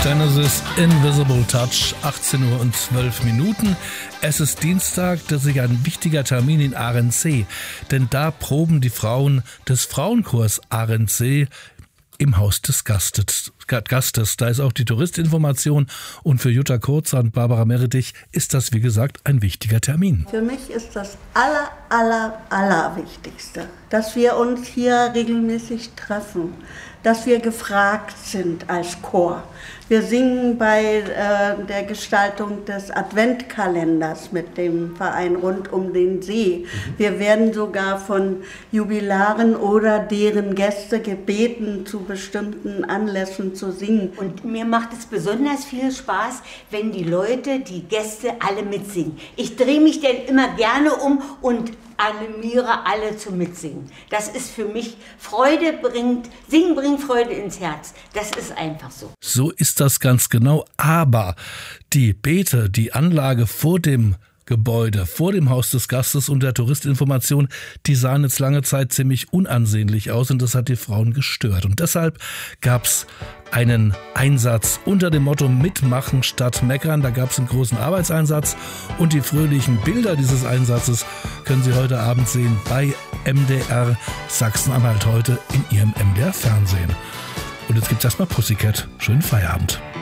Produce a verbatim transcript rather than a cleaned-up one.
Genesis Invisible Touch, achtzehn Uhr und zwölf Minuten. Es ist Dienstag, das ist ein wichtiger Termin in Arendsee, denn da proben die Frauen des Frauenchors Arendsee im Haus des Gastes. Gastes. Da ist auch die Touristinformation und für Jutta Kurzer und Barbara Meredith ist das, wie gesagt, ein wichtiger Termin. Für mich ist das aller, aller, aller Wichtigste, dass wir uns hier regelmäßig treffen, dass wir gefragt sind als Chor. Wir singen bei äh, der Gestaltung des Adventkalenders mit dem Verein Rund um den See. Wir werden sogar von Jubilaren oder deren Gäste gebeten, zu bestimmten Anlässen zu singen. Und mir macht es besonders viel Spaß, wenn die Leute, die Gäste alle mitsingen. Ich drehe mich dann immer gerne um und animiere alle zum Mitsingen. Das ist für mich Freude bringt, Singen bringt Freude ins Herz. Das ist einfach so. So ist das ganz genau. Aber die Beete, die Anlage vor dem Gebäude, vor dem Haus des Gastes und der Touristinformation, die sahen jetzt lange Zeit ziemlich unansehnlich aus und das hat die Frauen gestört. Und deshalb gab's einen Einsatz unter dem Motto Mitmachen statt Meckern. Da gab es einen großen Arbeitseinsatz und die fröhlichen Bilder dieses Einsatzes können Sie heute Abend sehen bei M D R Sachsen-Anhalt heute in Ihrem M D R Fernsehen. Und jetzt gibt's erstmal Pussycat. Schönen Feierabend.